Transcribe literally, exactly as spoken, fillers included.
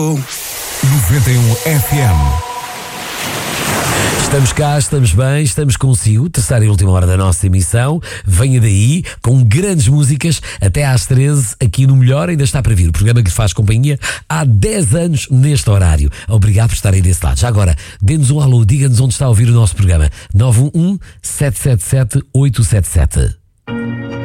noventa e um F M. Estamos cá, estamos bem, estamos consigo, terceira e última hora da nossa emissão. Venha daí, com grandes músicas, até às treze, aqui no Melhor. Ainda está para vir o programa que lhe faz companhia há dez anos neste horário. Obrigado por estarem desse lado. Já agora, dê-nos um alô, diga-nos onde está a ouvir o nosso programa. nove um um, sete sete sete, oito sete sete.